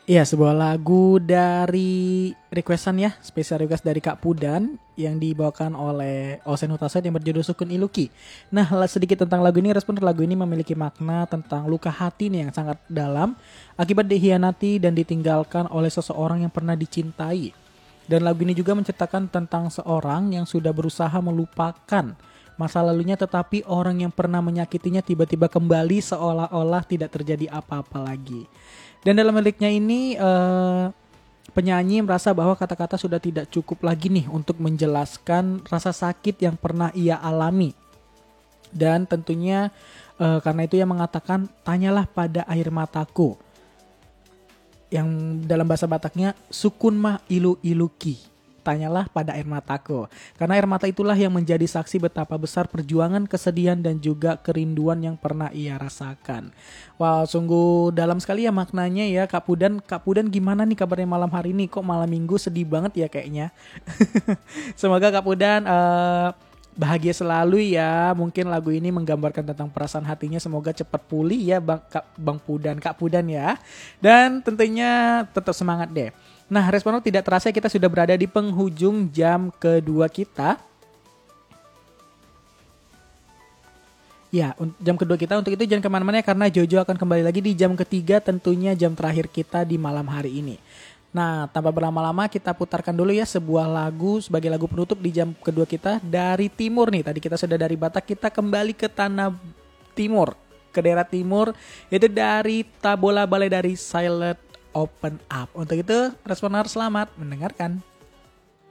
Iya, sebuah lagu dari requestan ya, spesial request dari Kak Pudan yang dibawakan oleh Osen Hutasen yang berjudul Sukun Iluki. Nah, sedikit tentang lagu ini, respon lagu ini memiliki makna tentang luka hati nih yang sangat dalam akibat dikhianati dan ditinggalkan oleh seseorang yang pernah dicintai. Dan lagu ini juga menceritakan tentang seorang yang sudah berusaha melupakan masa lalunya, tetapi orang yang pernah menyakitinya tiba-tiba kembali seolah-olah tidak terjadi apa-apa lagi. Dan dalam liriknya ini penyanyi merasa bahwa kata-kata sudah tidak cukup lagi nih untuk menjelaskan rasa sakit yang pernah ia alami. Dan tentunya karena itu ia mengatakan, tanyalah pada air mataku. Yang dalam bahasa Bataknya, sukun mah ilu iluki. Tanyalah pada air mataku. Karena air mata itulah yang menjadi saksi betapa besar perjuangan, kesedihan, dan juga kerinduan yang pernah ia rasakan. Wow, sungguh dalam sekali ya maknanya ya Kak Pudan. Kak Pudan gimana nih kabarnya malam hari ini? Kok malam minggu sedih banget ya kayaknya? Semoga Kak Pudan bahagia selalu ya. Mungkin lagu ini menggambarkan tentang perasaan hatinya. Semoga cepat pulih ya Bang Pudan, Kak Pudan ya. Dan tentunya tetap semangat deh. Nah, respon tidak terasa kita sudah berada di penghujung jam kedua kita. Ya, jam kedua kita, untuk itu jangan kemana-mana ya, karena Jojo akan kembali lagi di jam ketiga, tentunya jam terakhir kita di malam hari ini. Nah, tanpa berlama-lama kita putarkan dulu ya sebuah lagu sebagai lagu penutup di jam kedua kita dari timur nih. Tadi kita sudah dari Batak, kita kembali ke tanah timur, ke daerah timur, yaitu dari Tabola Balai dari Silent Open Up. Untuk itu, responer selamat mendengarkan.